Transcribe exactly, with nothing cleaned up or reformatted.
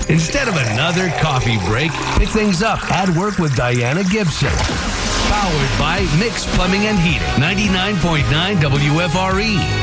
Instead of another coffee break, pick things up at work with Diana Gibson. Powered by Mix Plumbing and Heating, ninety-nine point nine W F R E.